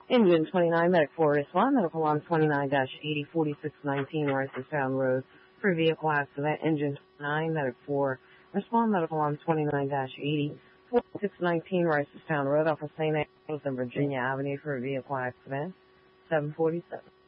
Engine 29, Medic 4, respond. Medical on 29-804619, Ricestown Road for vehicle accident. Engine 29, Medic 4, respond. Medical on 29-804619, Ricestown Road off of St. Andrews and Virginia Avenue for a vehicle accident. 747.